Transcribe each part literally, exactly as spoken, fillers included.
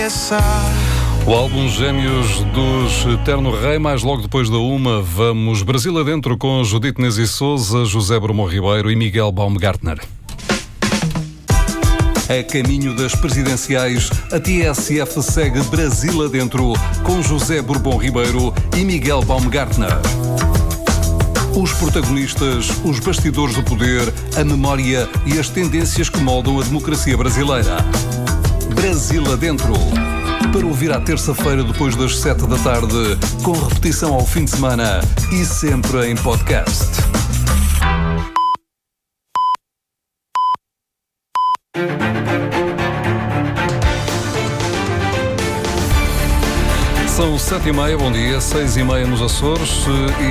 O álbum Gêmeos dos Eterno Rei, mais logo depois da uma, vamos Brasil adentro com Judite Nezi Souza, José Brumão Ribeiro e Miguel Baumgartner. A caminho das presidenciais, a T S F segue Brasil adentro com José Bourbon Ribeiro e Miguel Baumgartner. Os protagonistas, os bastidores do poder, a memória e as tendências que moldam a democracia brasileira. Brasil adentro. Para ouvir à terça-feira depois das sete da tarde, com repetição ao fim de semana e sempre em podcast. São sete e meia, bom dia, seis e meia nos Açores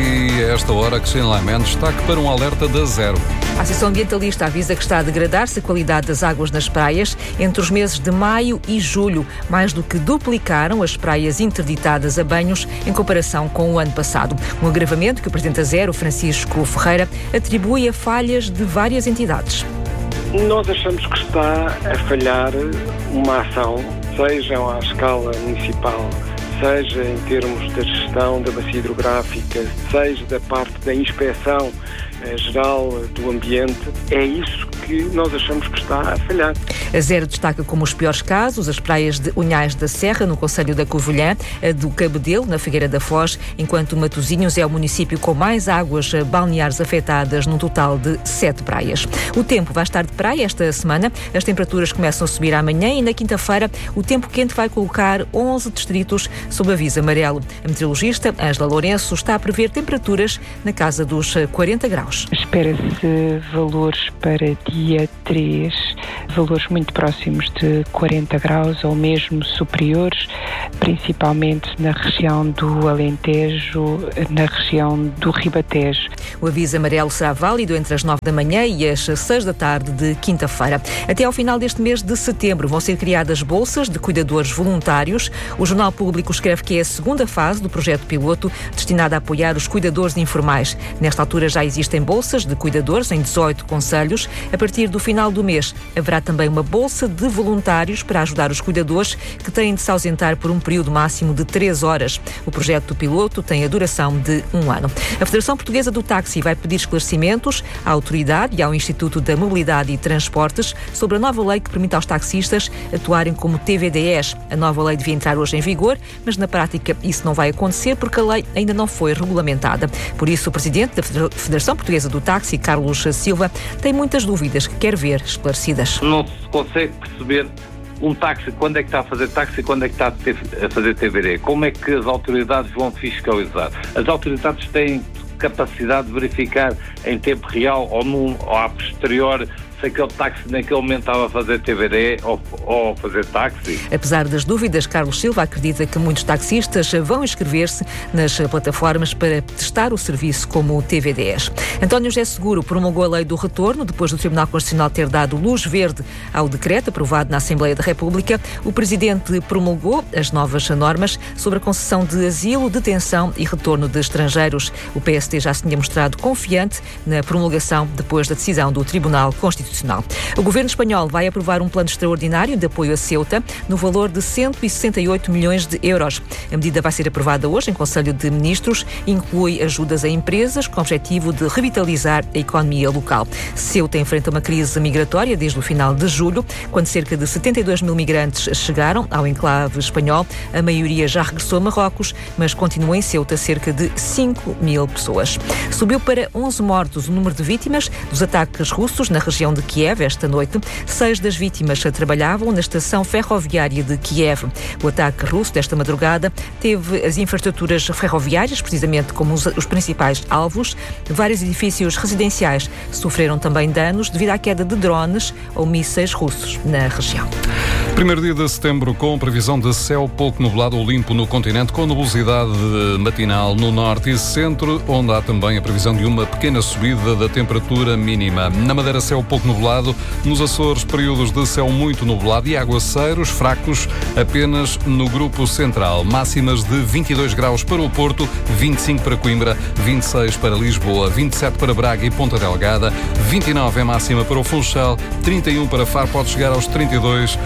e a esta hora Cristina Laimente destaque para um alerta da Zero. A Associação Ambientalista avisa que está a degradar-se a qualidade das águas nas praias entre os meses de maio e julho, mais do que duplicaram as praias interditadas a banhos em comparação com o ano passado. Um agravamento que o presidente da Zero, Francisco Ferreira, atribui a falhas de várias entidades. Nós achamos que está a falhar uma ação, seja à escala municipal, seja em termos da gestão da bacia hidrográfica, seja da parte da inspeção eh, geral do ambiente, é isso que nós achamos que está a falhar. A Zero destaca como os piores casos as praias de Unhais da Serra, no concelho da Covilhã, a do Cabedelo, na Figueira da Foz, enquanto Matosinhos é o município com mais águas balneares afetadas, num total de sete praias. O tempo vai estar de praia esta semana, as temperaturas começam a subir amanhã e na quinta-feira o tempo quente vai colocar onze distritos sob aviso amarelo. A meteorologista Ângela Lourenço está a prever temperaturas na casa dos quarenta graus. Espera-se valores para dia três, valores muito próximos de quarenta graus ou mesmo superiores, principalmente na região do Alentejo, na região do Ribatejo. O aviso amarelo será válido entre as nove da manhã e as seis da tarde de quinta-feira. Até ao final deste mês de setembro vão ser criadas bolsas de cuidadores voluntários. O Jornal Público escreve que é a segunda fase do projeto piloto destinado a apoiar os cuidadores informais. Nesta altura já existem bolsas de cuidadores em dezoito concelhos. A partir do final do mês haverá também uma bolsa de voluntários para ajudar os cuidadores que têm de se ausentar por um período máximo de três horas. O projeto piloto tem a duração de um ano. A Federação Portuguesa do Táxi vai pedir esclarecimentos à autoridade e ao Instituto da Mobilidade e Transportes sobre a nova lei que permite aos taxistas atuarem como T V D Es. A nova lei devia entrar hoje em vigor, mas na prática isso não vai acontecer porque a lei ainda não foi regulamentada. Por isso, o presidente da Federação Portuguesa do Táxi, Carlos Silva, tem muitas dúvidas que quer ver esclarecidas. Não se consegue perceber um táxi, quando é que está a fazer táxi e quando é que está a fazer T V D. Como é que as autoridades vão fiscalizar? As autoridades têm capacidade de verificar em tempo real ou, num, ou a posterior se aquele táxi naquele momento estava a fazer T V D ou, ou a fazer táxi. Apesar das dúvidas, Carlos Silva acredita que muitos taxistas vão inscrever-se nas plataformas para testar o serviço como T V D Es. António José Seguro promulgou a lei do retorno depois do Tribunal Constitucional ter dado luz verde ao decreto aprovado na Assembleia da República. O presidente promulgou as novas normas sobre a concessão de asilo, detenção e retorno de estrangeiros. O P S D já se tinha mostrado confiante na promulgação depois da decisão do Tribunal Constitucional. O governo espanhol vai aprovar um plano extraordinário de apoio a Ceuta no valor de cento e sessenta e oito milhões de euros. A medida vai ser aprovada hoje em Conselho de Ministros e inclui ajudas a empresas com o objetivo de revitalizar a economia local. Ceuta enfrenta uma crise migratória desde o final de julho, quando cerca de setenta e dois mil migrantes chegaram ao enclave espanhol. A maioria já regressou a Marrocos, mas continua em Ceuta cerca de cinco mil pessoas. Subiu para onze mortos o número de vítimas dos ataques russos na região de Kiev esta noite. Seis das vítimas trabalhavam na estação ferroviária de Kiev. O ataque russo desta madrugada teve as infraestruturas ferroviárias, precisamente como os, os principais alvos. Vários edifícios residenciais sofreram também danos devido à queda de drones ou mísseis russos na região. Primeiro dia de setembro com previsão de céu pouco nublado ou limpo no continente, com nebulosidade matinal no norte e centro, onde há também a previsão de uma pequena subida da temperatura mínima. Na Madeira, céu pouco nublado. Nos Açores, períodos de céu muito nublado e aguaceiros fracos apenas no grupo central. Máximas de vinte e dois graus para o Porto, vinte e cinco para Coimbra, vinte e seis para Lisboa, vinte e sete para Braga e Ponta Delgada, vinte e nove é máxima para o Funchal, trinta e um para Faro, pode chegar aos trinta e dois em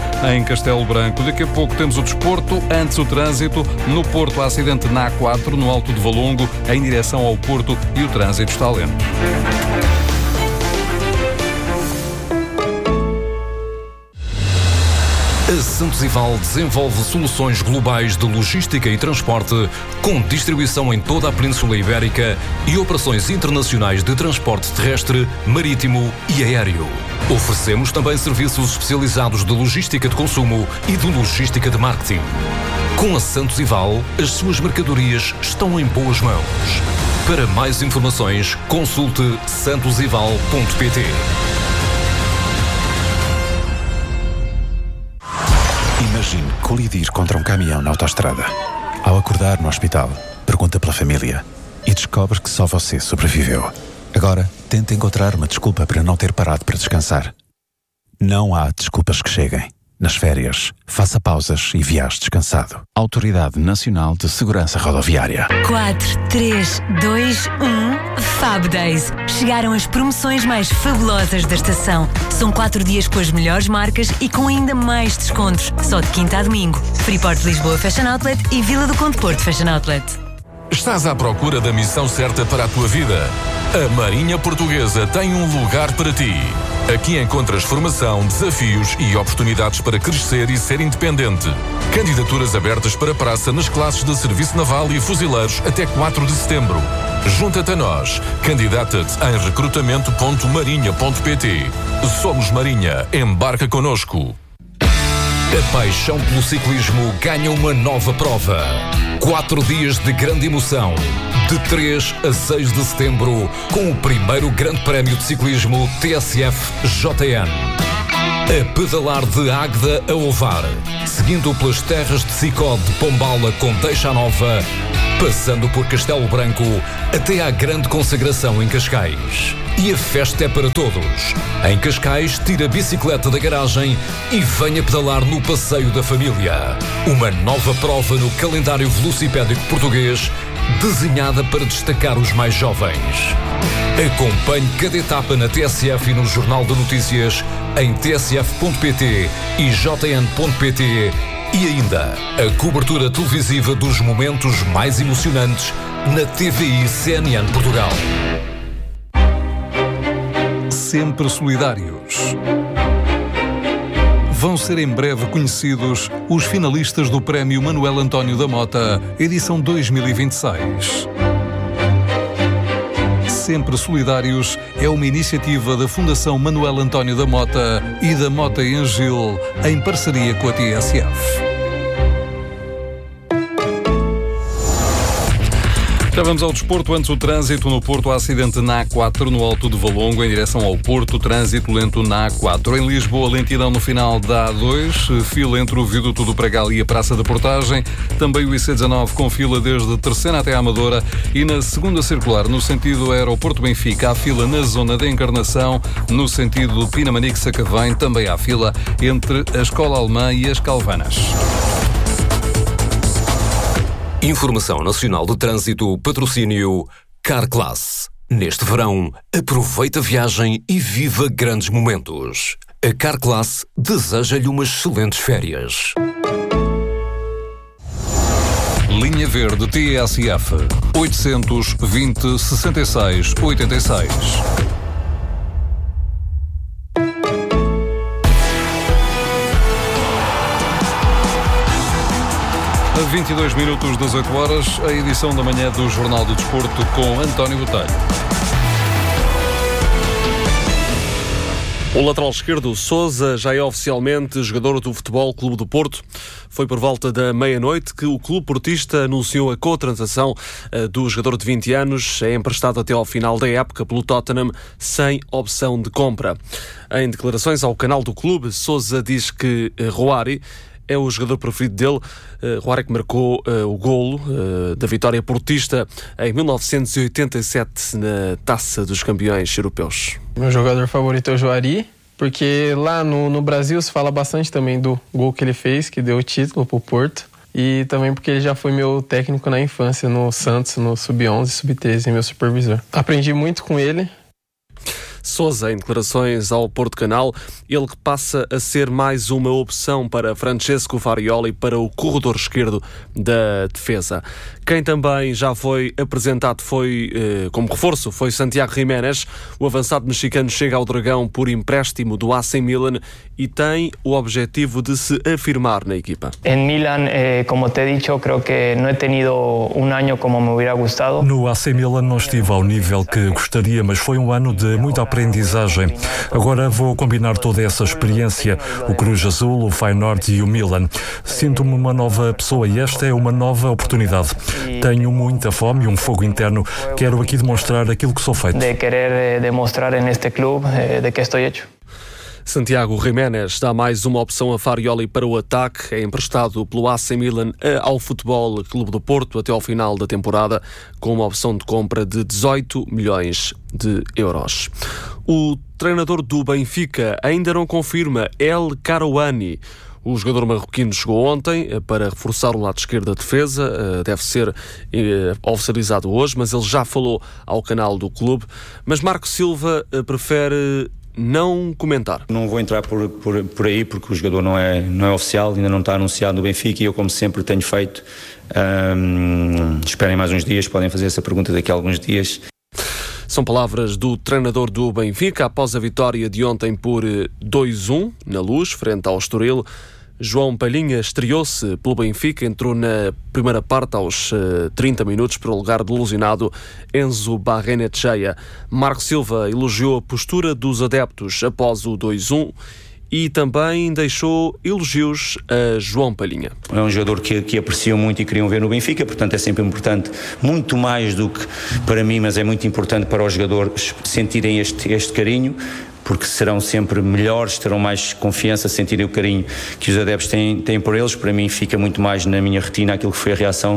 em Castelo Branco. Daqui a pouco temos o desporto, antes o trânsito. No Porto, há acidente na A quatro, no Alto de Valongo, em direção ao Porto, e o trânsito está lento. A Santos Ival desenvolve soluções globais de logística e transporte, com distribuição em toda a Península Ibérica e operações internacionais de transporte terrestre, marítimo e aéreo. Oferecemos também serviços especializados de logística de consumo e de logística de marketing. Com a Santos Ival, as suas mercadorias estão em boas mãos. Para mais informações, consulte santos ival ponto pt. Imagine colidir contra um caminhão na autoestrada. Ao acordar no hospital, pergunta pela família e descobre que só você sobreviveu. Agora, tente encontrar uma desculpa para não ter parado para descansar. Não há desculpas que cheguem. Nas férias, faça pausas e viaje descansado. Autoridade Nacional de Segurança Rodoviária. quatro, três, dois, um Fab Days. Chegaram as promoções mais fabulosas da estação. São quatro dias com as melhores marcas e com ainda mais descontos. Só de quinta a domingo. Freeport Lisboa Fashion Outlet e Vila do Conde Porto Fashion Outlet. Estás à procura da missão certa para a tua vida? A Marinha Portuguesa tem um lugar para ti. Aqui encontras formação, desafios e oportunidades para crescer e ser independente. Candidaturas abertas para praça nas classes de Serviço Naval e Fuzileiros até quatro de setembro. Junta-te a nós. Candidata-te em recrutamento ponto marinha ponto pt. Somos Marinha. Embarca connosco. A paixão pelo ciclismo ganha uma nova prova. Quatro dias de grande emoção. De três a seis de setembro, com o primeiro Grande Prémio de Ciclismo T S F J N. A pedalar de Águeda a Ovar, seguindo pelas terras de Sicó de Pombala com Deixa Nova, passando por Castelo Branco até à grande consagração em Cascais. E a festa é para todos. Em Cascais, tira a bicicleta da garagem e venha pedalar no Passeio da Família. Uma nova prova no calendário velocipédico português, desenhada para destacar os mais jovens. Acompanhe cada etapa na T S F e no Jornal de Notícias em t s f ponto p t e j n ponto p t e ainda a cobertura televisiva dos momentos mais emocionantes na T V I C N N Portugal. Sempre solidários. Vão ser em breve conhecidos os finalistas do Prémio Manuel António da Mota, edição dois mil e vinte e seis. Sempre Solidários é uma iniciativa da Fundação Manuel António da Mota e da Mota e Angil, em parceria com a T S F. Já vamos ao desporto. Antes o trânsito no Porto, há acidente na A quatro, no Alto de Valongo, em direção ao Porto, trânsito lento na A quatro. Em Lisboa, lentidão no final da A dois, fila entre o Viaduto do Pregal e a Praça da Portagem. Também o I C dezanove com fila desde Terceira até a Amadora. E na segunda circular, no sentido Aeroporto Benfica, há fila na zona da Encarnação. No sentido Pinamanique-Sacavém, também há fila entre a Escola Alemã e as Calvanas. Informação Nacional de Trânsito, patrocínio Carclass. Neste verão, aproveita a viagem e viva grandes momentos. A Carclass deseja-lhe umas excelentes férias. Linha Verde T S F oitocentos e vinte, sessenta e seis, oitenta e seis. A vinte e dois minutos das oito horas, a edição da manhã do Jornal do Desporto com António Botelho. O lateral esquerdo, Sousa, já é oficialmente jogador do Futebol Clube do Porto. Foi por volta da meia-noite que o clube portista anunciou a contratação do jogador de vinte anos, é emprestado até ao final da época pelo Tottenham, sem opção de compra. Em declarações ao canal do clube, Sousa diz que Roari é o jogador preferido dele. Uh, Roari que marcou uh, o golo uh, da vitória portista em mil novecentos e oitenta e sete na Taça dos Campeões Europeus. Meu jogador favorito é o Roari, porque lá no, no Brasil se fala bastante também do gol que ele fez, que deu o título pro Porto. E também porque ele já foi meu técnico na infância, no Santos, no sub onze, sub treze, meu supervisor. Aprendi muito com ele. Sousa em declarações ao Porto Canal, ele que passa a ser mais uma opção para Francesco Farioli para o corredor esquerdo da defesa. Quem também já foi apresentado foi, eh, como reforço foi Santiago Jiménez. O avançado mexicano chega ao Dragão por empréstimo do A C Milan e tem o objetivo de se afirmar na equipa. Em Milan, eh, como te he dicho, creo que no he tenido um ano como me hubiera gustado. No A C Milan não estive ao nível que gostaria, mas foi um ano de muita aprendizagem. Agora vou combinar toda essa experiência, o Cruz Azul, o Feyenoord e o Milan. Sinto-me uma nova pessoa e esta é uma nova oportunidade. Tenho muita fome e um fogo interno. Quero aqui demonstrar aquilo que sou feito. De querer demonstrar neste clube de que estou hecho. Santiago Jiménez dá mais uma opção a Farioli para o ataque. É emprestado pelo A C Milan ao Futebol Clube do Porto até ao final da temporada, com uma opção de compra de dezoito milhões de euros. O treinador do Benfica ainda não confirma El Karouani. O jogador marroquino chegou ontem para reforçar o lado esquerdo da defesa, deve ser oficializado hoje, mas ele já falou ao canal do clube. Mas Marco Silva prefere não comentar. Não vou entrar por, por, por aí porque o jogador não é, não é oficial, ainda não está anunciado no Benfica e eu, como sempre tenho feito, hum, esperem mais uns dias, podem fazer essa pergunta daqui a alguns dias. São palavras do treinador do Benfica após a vitória de ontem por dois a um na Luz, frente ao Estoril. João Palhinha estreou-se pelo Benfica, entrou na primeira parte aos uh, trinta minutos para o lugar do ilusionado Enzo Barrenetxeia. Marco Silva elogiou a postura dos adeptos após o dois a um e também deixou elogios a João Palhinha. É um jogador que, que apreciam muito e queriam ver no Benfica, portanto é sempre importante, muito mais do que para mim, mas é muito importante para os jogadores sentirem este, este carinho, porque serão sempre melhores, terão mais confiança, sentirem o carinho que os adeptos têm, têm por eles. Para mim fica muito mais na minha retina aquilo que foi a reação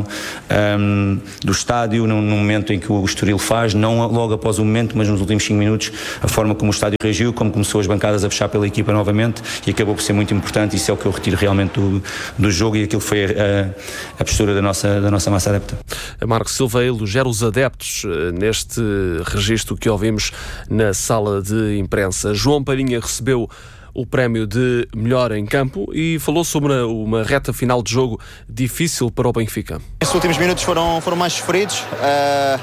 um, do estádio no, no momento em que o Estoril faz, não logo após o momento, mas nos últimos cinco minutos, a forma como o estádio reagiu, como começou as bancadas a fechar pela equipa novamente, e acabou por ser muito importante. Isso é o que eu retiro realmente do, do jogo e aquilo que foi a, a postura da nossa, da nossa massa adepta. Marco Silva elogiar os adeptos neste registro que ouvimos na sala de imprensa. João Palhinha recebeu o prémio de melhor em campo e falou sobre uma reta final de jogo difícil para o Benfica. Estes últimos minutos foram, foram mais sofridos, uh,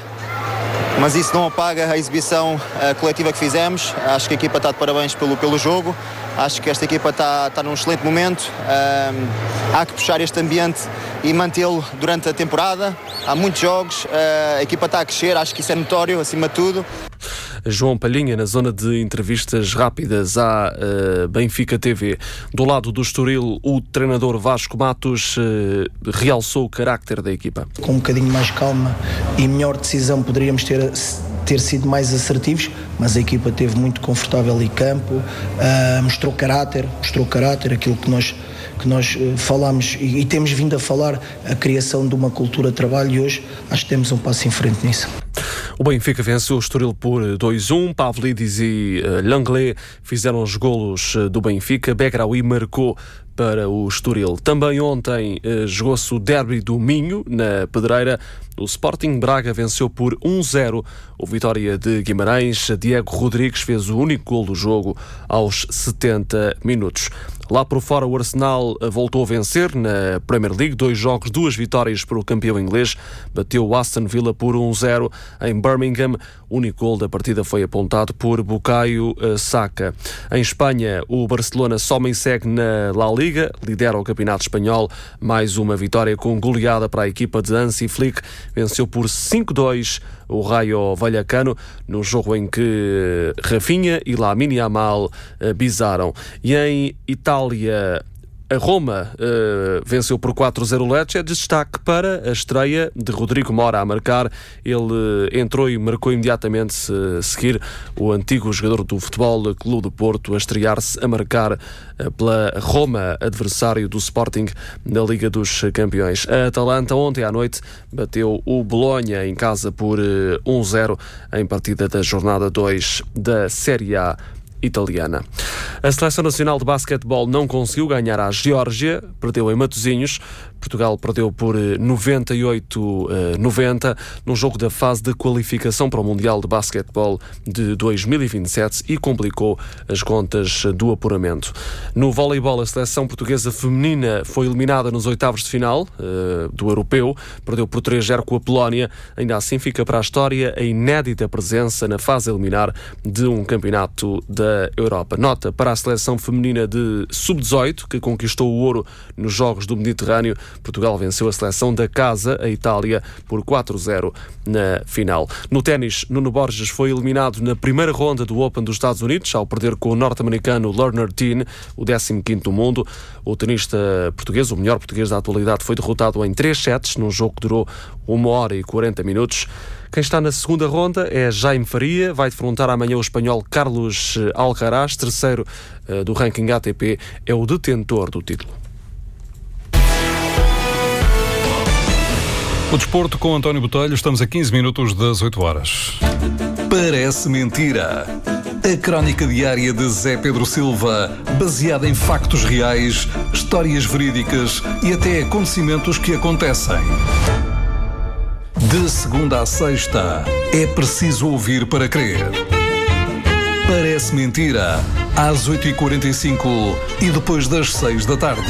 mas isso não apaga a exibição uh, coletiva que fizemos. Acho que a equipa está de parabéns pelo, pelo jogo. Acho que esta equipa está, está num excelente momento. Uh, há que puxar este ambiente e mantê-lo durante a temporada. Há muitos jogos, uh, a equipa está a crescer, acho que isso é notório, acima de tudo. João Palhinha, na zona de entrevistas rápidas à uh, Benfica T V. Do lado do Estoril, o treinador Vasco Matos uh, realçou o carácter da equipa. Com um bocadinho mais calma e melhor decisão poderíamos ter, ter sido mais assertivos, mas a equipa esteve muito confortável em campo, uh, mostrou caráter, mostrou caráter, aquilo que nós que nós uh, falamos e, e temos vindo a falar, a criação de uma cultura de trabalho, e hoje acho que temos um passo em frente nisso. O Benfica venceu o Estoril por dois a um. Pavlidis e uh, Langlais fizeram os golos uh, do Benfica. Begraoui marcou para o Estoril. Também ontem uh, jogou-se o derby do Minho, na Pedreira. O Sporting Braga venceu por um a zero o Vitória de Guimarães. Diego Rodrigues fez o único gol do jogo aos setenta minutos. Lá por fora, o Arsenal voltou a vencer na Premier League. Dois jogos, duas vitórias para o campeão inglês. Bateu o Aston Villa por um a zero em Birmingham. O único gol da partida foi apontado por Bukayo Saka. Em Espanha, o Barcelona somente segue na La Liga. Lidera o campeonato espanhol. Mais uma vitória com goleada para a equipa de Hansi Flick. Venceu por cinco a dois o Rayo Vallecano, no jogo em que Rafinha e Lamine Yamal bizaram. E em Itália, a Roma uh, venceu por quatro a zero o Lecce. Destaque para a estreia de Rodrigo Mora a marcar. Ele uh, entrou e marcou imediatamente a uh, seguir o antigo jogador do Futebol Clube do Porto a estrear-se a marcar uh, pela Roma, adversário do Sporting na Liga dos Campeões. A Atalanta ontem à noite bateu o Bolonha em casa por uh, um a zero em partida da jornada dois da Série A italiana. A Seleção Nacional de Basquetebol não conseguiu ganhar à Geórgia, perdeu em Matosinhos. Portugal perdeu por noventa e oito a noventa num jogo da fase de qualificação para o Mundial de Basquetebol de dois mil e vinte e sete e complicou as contas do apuramento. No voleibol, a seleção portuguesa feminina foi eliminada nos oitavos de final uh, do Europeu, perdeu por três a zero com a Polónia. Ainda assim fica para a história a inédita presença na fase eliminar de um campeonato da Europa. Nota para a seleção feminina de sub dezoito, que conquistou o ouro nos Jogos do Mediterrâneo. Portugal venceu a seleção da casa, a Itália, por quatro a zero na final. No ténis, Nuno Borges foi eliminado na primeira ronda do Open dos Estados Unidos, ao perder com o norte-americano Lerner Dean, o décimo quinto do mundo. O tenista português, o melhor português da atualidade, foi derrotado em três sets, num jogo que durou uma hora e quarenta minutos. Quem está na segunda ronda é Jaime Faria, vai defrontar amanhã o espanhol Carlos Alcaraz, terceiro uh, do ranking A T P, é o detentor do título. O desporto com António Botelho, estamos a quinze minutos das oito horas. Parece mentira. A crónica diária de Zé Pedro Silva, baseada em factos reais, histórias verídicas e até acontecimentos que acontecem. De segunda a sexta, é preciso ouvir para crer. Parece mentira, às oito e quarenta e cinco e depois das seis da tarde.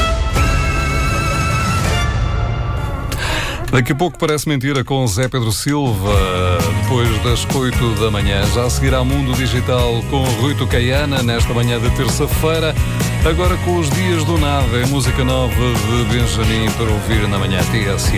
Daqui a pouco Parece Mentira com Zé Pedro Silva, depois das oito da manhã. Já seguirá Mundo Digital com Rui Tucaiana, nesta manhã de terça-feira. Agora com os Dias do Nada, é música nova de Benjamin para ouvir na manhã T S A.